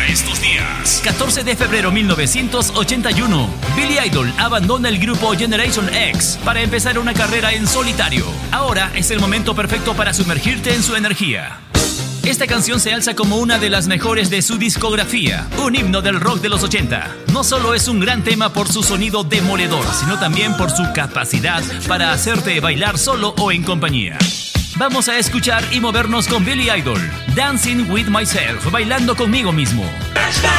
estos días. 14 de febrero 1981, Billy Idol abandona el grupo Generation X para empezar una carrera en solitario. Ahora es el momento perfecto para sumergirte en su energía. Esta canción se alza como una de las mejores de su discografía, un himno del rock de los 80. No solo es un gran tema por su sonido demoledor, sino también por su capacidad para hacerte bailar solo o en compañía. Vamos a escuchar y movernos con Billy Idol, Dancing with Myself, bailando conmigo mismo.